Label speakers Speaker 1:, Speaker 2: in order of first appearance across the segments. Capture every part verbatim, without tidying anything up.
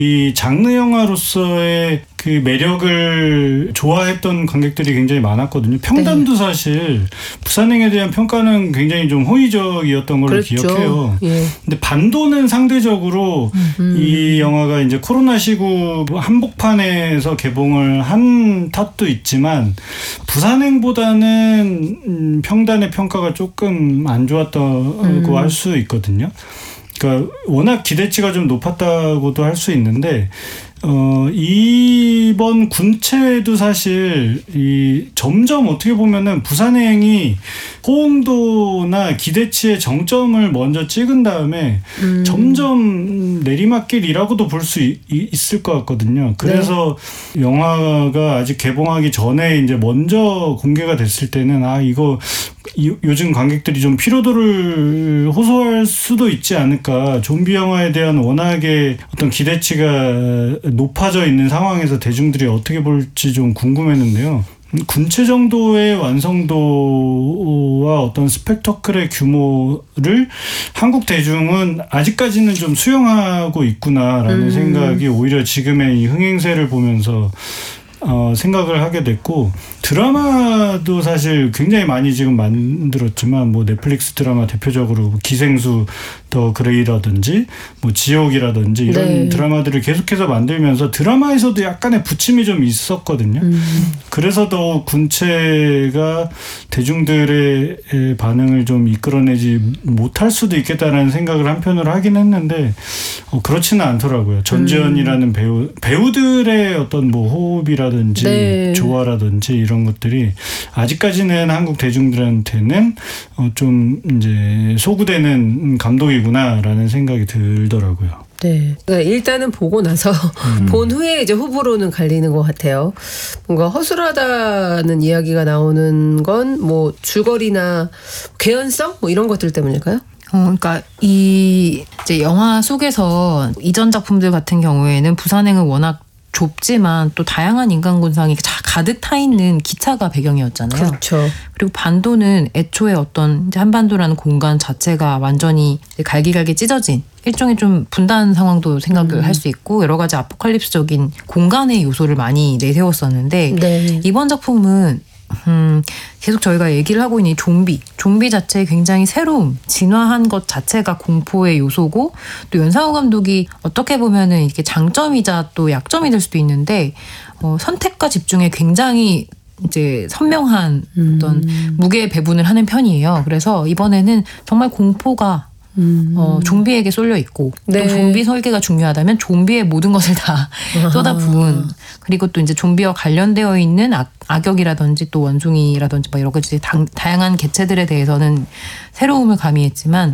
Speaker 1: 이 장르 영화로서의 그 매력을 좋아했던 관객들이 굉장히 많았거든요. 평단도 네. 사실 부산행에 대한 평가는 굉장히 좀 호의적이었던 걸로 그렇죠. 기억해요. 예. 근데 반도는 상대적으로 음. 이 영화가 이제 코로나 시국 한복판에서 개봉을 한 탓도 있지만 부산행보다는 평단의 평가가 조금 안 좋았다고 음. 할 수 있거든요. 그러니까 워낙 기대치가 좀 높았다고도 할 수 있는데 어, 이번 군체도 사실 이 점점 어떻게 보면은 부산행이 호응도나 기대치의 정점을 먼저 찍은 다음에 음. 점점 내리막길이라고도 볼 수 있을 것 같거든요. 그래서 네. 영화가 아직 개봉하기 전에 이제 먼저 공개가 됐을 때는 아 이거 이, 요즘 관객들이 좀 피로도를 호소할 수도 있지 않을까. 좀비 영화에 대한 워낙에 어떤 기대치가 높아져 있는 상황에서 대중들이 어떻게 볼지 좀 궁금했는데요. 군체 정도의 완성도와 어떤 스펙터클의 규모를 한국 대중은 아직까지는 좀 수용하고 있구나라는 음. 생각이 오히려 지금의 이 흥행세를 보면서 어, 생각을 하게 됐고, 드라마도 사실 굉장히 많이 지금 만들었지만 뭐 넷플릭스 드라마 대표적으로 기생수 더 그레이라든지 뭐 지옥이라든지 이런 네. 드라마들을 계속해서 만들면서 드라마에서도 약간의 부침이 좀 있었거든요. 음. 그래서 더 군체가 대중들의 반응을 좀 이끌어내지 못할 수도 있겠다라는 생각을 한편으로 하긴 했는데 어, 그렇지는 않더라고요. 전지현이라는 음. 배우 배우들의 어떤 뭐 호흡이라든지 네. 조화라든지 이런 것들이 아직까지는 한국 대중들한테는 어, 좀 이제 소구되는 감독이구나라는 생각이 들더라고요.
Speaker 2: 네. 그러니까 일단은 보고 나서 음. 본 후에 이제 호불호는 갈리는 것 같아요. 뭔가 허술하다는 이야기가 나오는 건 뭐 줄거리나 개연성 뭐 이런 것들 때문일까요?
Speaker 3: 어, 그러니까 이 이제 영화 속에서 이전 작품들 같은 경우에는 부산행은 워낙 좁지만 또 다양한 인간군상이 가득 타 있는 기차가 배경이었잖아요.
Speaker 2: 그렇죠.
Speaker 3: 그리고 반도는 애초에 어떤 이제 한반도라는 공간 자체가 완전히 갈기갈기 찢어진 일종의 좀 분단 상황도 생각을 음. 할 수 있고 여러 가지 아포칼립스적인 공간의 요소를 많이 내세웠었는데 네. 이번 작품은 음, 계속 저희가 얘기를 하고 있는 이 좀비, 좀비 자체의 굉장히 새로움, 진화한 것 자체가 공포의 요소고 또 연상호 감독이 어떻게 보면은 이게 장점이자 또 약점이 될 수도 있는데 어, 선택과 집중에 굉장히 이제 선명한 어떤 음. 무게 배분을 하는 편이에요. 그래서 이번에는 정말 공포가 음. 어, 좀비에게 쏠려 있고 네. 또 좀비 설계가 중요하다면 좀비의 모든 것을 다 쏟아부은 그리고 또 이제 좀비와 관련되어 있는 악, 악역이라든지 또 원숭이라든지 뭐 여러 가지 다, 다양한 개체들에 대해서는 새로움을 가미했지만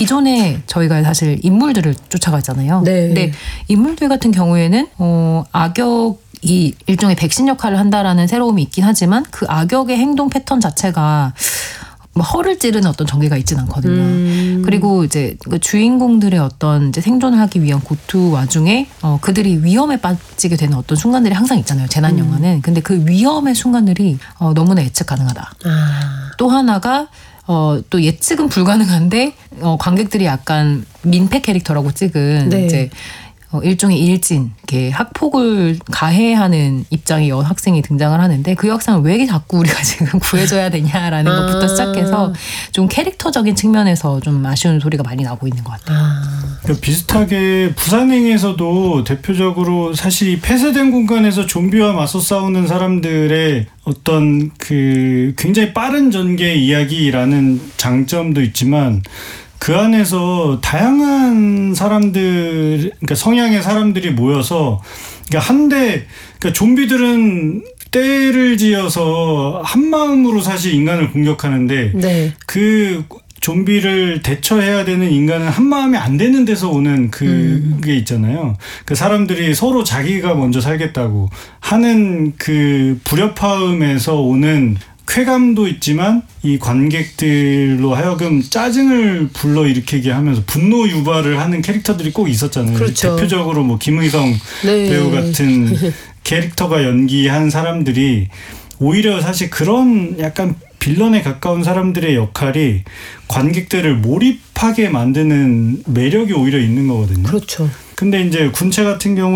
Speaker 3: 기존에 저희가 사실 인물들을 쫓아가잖아요. 네. 근데 인물들 같은 경우에는 어, 악역 이 일종의 백신 역할을 한다라는 새로움이 있긴 하지만 그 악역의 행동 패턴 자체가 뭐 허를 찌르는 어떤 전개가 있진 않거든요. 음. 그리고 이제 그 주인공들의 어떤 이제 생존을 하기 위한 고투 와중에 어 그들이 위험에 빠지게 되는 어떤 순간들이 항상 있잖아요. 재난 음. 영화는. 근데 그 위험의 순간들이 어 너무나 예측 가능하다. 아. 또 하나가 어 또 예측은 불가능한데 어 관객들이 약간 민폐 캐릭터라고 찍은 네. 이제 어, 일종의 일진, 이렇게 학폭을 가해하는 입장의 여학생이 등장을 하는데 그 여학생을 왜 자꾸 우리가 지금 구해줘야 되냐라는 아. 것부터 시작해서 좀 캐릭터적인 측면에서 좀 아쉬운 소리가 많이 나고 있는 것 같아요. 아.
Speaker 1: 그러니까 비슷하게 부산행에서도 대표적으로 사실 이 폐쇄된 공간에서 좀비와 맞서 싸우는 사람들의 어떤 그 굉장히 빠른 전개 이야기라는 장점도 있지만 그 안에서 다양한 사람들, 그러니까 성향의 사람들이 모여서, 그러니까 한데, 그러니까 좀비들은 때를 지어서 한 마음으로 사실 인간을 공격하는데, 네. 그 좀비를 대처해야 되는 인간은 한 마음이 안 되는 데서 오는 그게 음. 있잖아요. 그 사람들이 서로 자기가 먼저 살겠다고 하는 그 불협화음에서 오는 쾌감도 있지만 이 관객들로 하여금 짜증을 불러일으키게 하면서 분노 유발을 하는 캐릭터들이 꼭 있었잖아요. 그렇죠. 대표적으로 뭐 김의성 네. 배우 같은 캐릭터가 연기한 사람들이 오히려 사실 그런 약간 빌런에 가까운 사람들의 역할이 관객들을 몰입하게 만드는 매력이 오히려 있는 거거든요.
Speaker 2: 그렇죠.
Speaker 1: 근데 이제 군체 같은 경우